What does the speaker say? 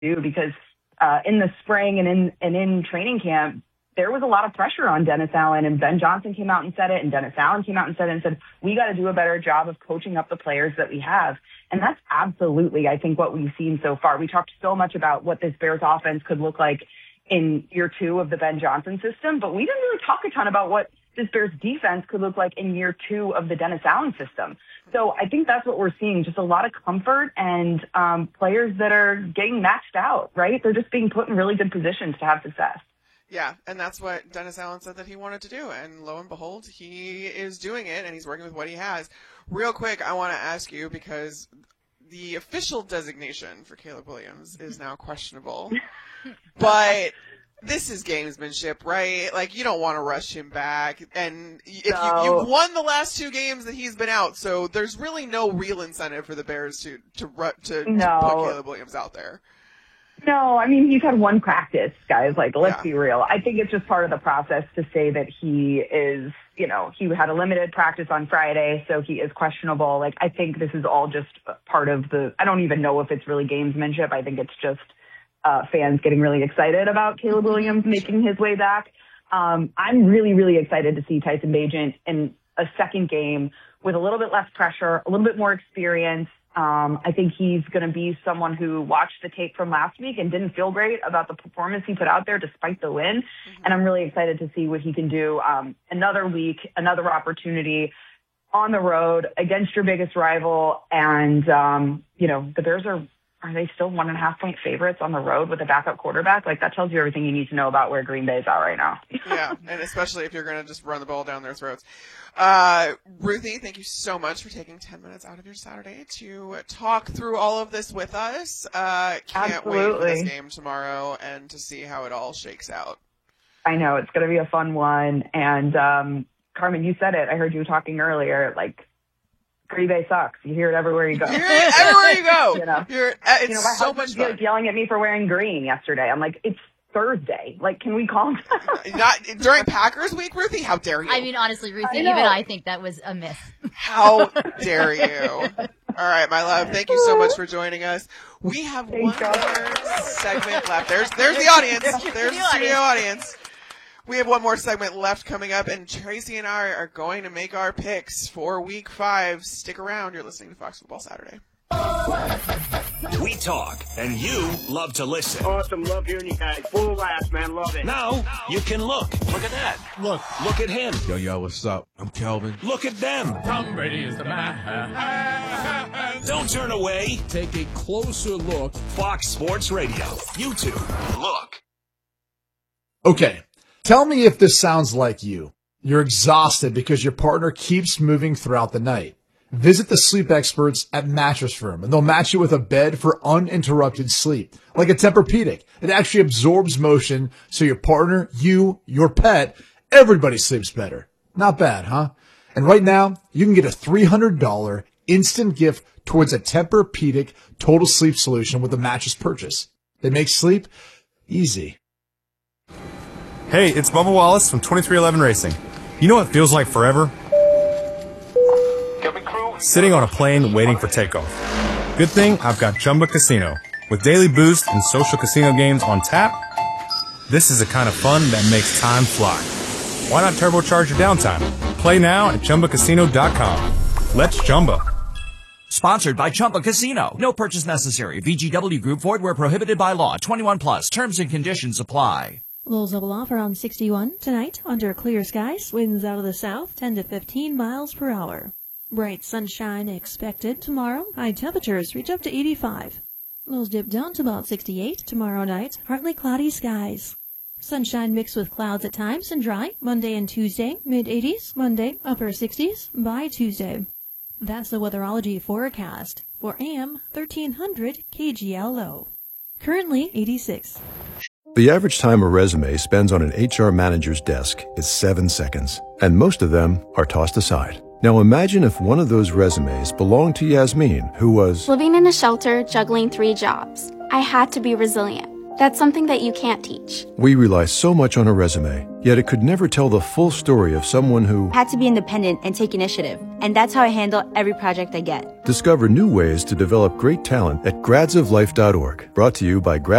do, because in the spring and in training camp, there was a lot of pressure on Dennis Allen, and Ben Johnson came out and said it, and Dennis Allen came out and said, we got to do a better job of coaching up the players that we have. And that's absolutely, I think, what we've seen so far. We talked so much about what this Bears offense could look like in year 2 of the Ben Johnson system, but we didn't really talk a ton about what this Bears defense could look like in year 2 of the Dennis Allen system. So I think that's what we're seeing, just a lot of comfort and players that are getting maxed out, right? They're just being put in really good positions to have success. Yeah, and that's what Dennis Allen said that he wanted to do, and lo and behold, he is doing it, and he's working with what he has. Real quick, I want to ask you, because the official designation for Caleb Williams is now questionable, but this is gamesmanship, right? Like, you don't want to rush him back, and if you've won the last 2 games that he's been out, so there's really no real incentive for the Bears to put Caleb Williams out there. No, I mean, he's had 1 practice, guys. Like, let's be real. I think it's just part of the process to say that he is, he had a limited practice on Friday, so he is questionable. Like, I think this is all just part of I don't even know if it's really gamesmanship. I think it's just fans getting really excited about Caleb Williams making his way back. I'm really, really excited to see Tyson Bagent in a second game with a little bit less pressure, a little bit more experience. I think he's going to be someone who watched the tape from last week and didn't feel great about the performance he put out there despite the win. Mm-hmm. And I'm really excited to see what he can do. Another week, another opportunity on the road against your biggest rival. And, the Bears are they still 1.5-point favorites on the road with a backup quarterback? Like, that tells you everything you need to know about where Green Bay is at right now. Yeah, and especially if you're going to just run the ball down their throats. Ruthie, thank you so much for taking 10 minutes out of your Saturday to talk through all of this with us. Can't wait for this game tomorrow and to see how it all shakes out. I know, it's going to be a fun one. And, Carmen, you said it. I heard you talking earlier, like, Green Bay sucks. You hear it everywhere you go. You hear it everywhere you go. It's my so much fun. Yelling at me for wearing green yesterday. I'm like, it's Thursday. Like, can we calm down? Not during Packers week, Ruthie? How dare you? I mean, honestly, Ruthie, even I think that was a myth. How dare you? All right, my love, thank you so much for joining us. We have one more segment left. There's the audience. There's the studio audience. We have one more segment left coming up, and Tracy and I are going to make our picks for Week 5. Stick around. You're listening to Fox Football Saturday. We talk, and you love to listen. Awesome. Love hearing you guys. Full laughs, man. Love it. Now you can look. Look at that. Look at him. Yo, what's up? I'm Kelvin. Look at them. Tom Brady is the man. Don't turn away. Take a closer look. Fox Sports Radio. YouTube. Look. Okay. Tell me if this sounds like you. You're exhausted because your partner keeps moving throughout the night. Visit the sleep experts at Mattress Firm, and they'll match you with a bed for uninterrupted sleep. Like a Tempur-Pedic. It actually absorbs motion so your partner, you, your pet, everybody sleeps better. Not bad, huh? And right now, you can get a $300 instant gift towards a Tempur-Pedic total sleep solution with a mattress purchase. They make sleep easy. Hey, it's Bubba Wallace from 2311 Racing. You know what feels like forever? Sitting on a plane waiting for takeoff. Good thing I've got Chumba Casino. With daily boost and social casino games on tap, this is the kind of fun that makes time fly. Why not turbocharge your downtime? Play now at ChumbaCasino.com. Let's Chumba. Sponsored by Chumba Casino. No purchase necessary. VGW Group. Void where prohibited by law. 21 plus. Terms and conditions apply. Low level off around 61 tonight under clear skies. Winds out of the south 10 to 15 miles per hour. Bright sunshine expected tomorrow. High temperatures reach up to 85. Lows dip down to about 68 tomorrow night. Partly cloudy skies. Sunshine mixed with clouds at times and dry. Monday and Tuesday, mid-80s. Monday, upper 60s by Tuesday. That's the weatherology forecast for AM 1300 KGLO. Currently 86. The average time a resume spends on an HR manager's desk is 7 seconds, and most of them are tossed aside. Now imagine if one of those resumes belonged to Yasmin, who was living in a shelter, juggling 3 jobs. I had to be resilient. That's something that you can't teach. We rely so much on a resume, yet it could never tell the full story of someone who had to be independent and take initiative. And that's how I handle every project I get. Discover new ways to develop great talent at gradsoflife.org. Brought to you by